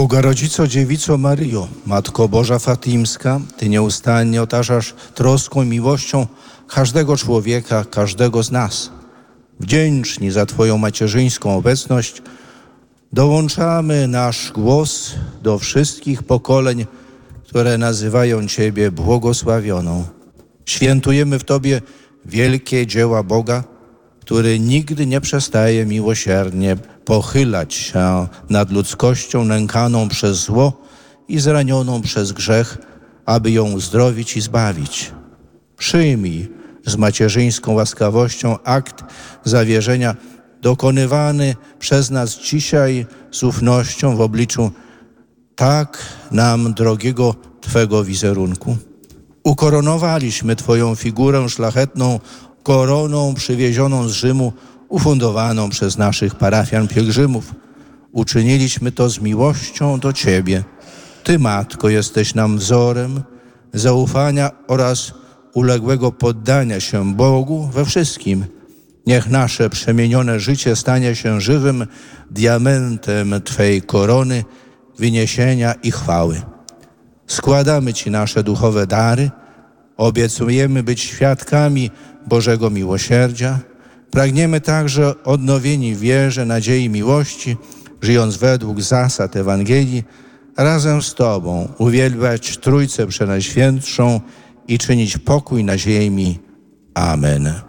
Bogorodzico Dziewico Maryjo, Matko Boża Fatimska, Ty nieustannie otaczasz troską i miłością każdego człowieka, każdego z nas. Wdzięczni za Twoją macierzyńską obecność, dołączamy nasz głos do wszystkich pokoleń, które nazywają Ciebie błogosławioną. Świętujemy w Tobie wielkie dzieła Boga, który nigdy nie przestaje miłosiernie pochylać się nad ludzkością nękaną przez zło i zranioną przez grzech, aby ją uzdrowić i zbawić. Przyjmij z macierzyńską łaskawością akt zawierzenia dokonywany przez nas dzisiaj z ufnością w obliczu tak nam drogiego Twego wizerunku. Ukoronowaliśmy Twoją figurę szlachetną koroną przywiezioną z Rzymu, ufundowaną przez naszych parafian pielgrzymów. Uczyniliśmy to z miłością do Ciebie. Ty, Matko, jesteś nam wzorem zaufania oraz uległego poddania się Bogu we wszystkim. Niech nasze przemienione życie stanie się żywym diamentem Twej korony, wyniesienia i chwały. Składamy Ci nasze duchowe dary, obiecujemy być świadkami Bożego miłosierdzia. Pragniemy także odnowieni w wierze, nadziei i miłości, żyjąc według zasad Ewangelii, razem z Tobą uwielbiać Trójcę Przenajświętszą i czynić pokój na ziemi. Amen.